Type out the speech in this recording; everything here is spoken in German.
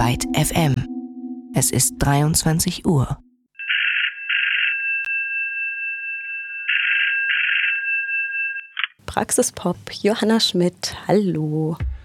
Byte FM. Es ist 23 Uhr. Praxispop, Johanna Schmidt, hallo.